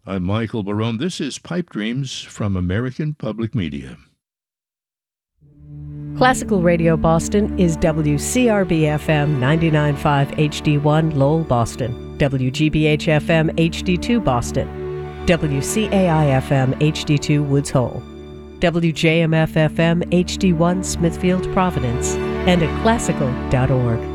I'm Michael Barone. This is Pipe Dreams from American Public Media. Classical Radio Boston is WCRB-FM 99.5 HD1 Lowell, Boston, WGBH-FM HD2 Boston, WCAI-FM HD2 Woods Hole, WJMF-FM HD1 Smithfield, Providence, and at classical.org.